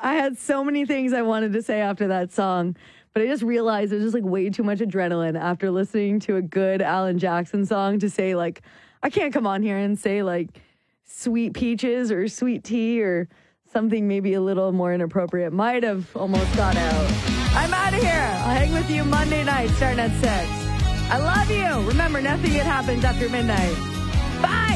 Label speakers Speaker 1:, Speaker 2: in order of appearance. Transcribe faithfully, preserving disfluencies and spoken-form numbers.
Speaker 1: I had so many things I wanted to say after that song, but I just realized there's just like way too much adrenaline after listening to a good Alan Jackson song to say like, I can't come on here and say like sweet peaches or sweet tea or something maybe a little more inappropriate. Might have almost got out. I'm out of here. I'll hang with you Monday night starting at six. I love you. Remember, nothing good happens after midnight. Bye.